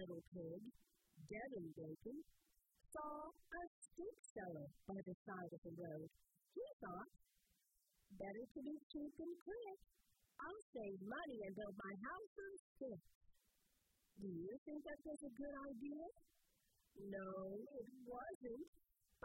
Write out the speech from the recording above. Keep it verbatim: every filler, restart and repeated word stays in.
little pig, dead and bacon, saw a stick seller by the side of the road. He thought, better to be cheap and quick. I'll save money and build my house on sticks. Do you think that was a good idea? No, it wasn't.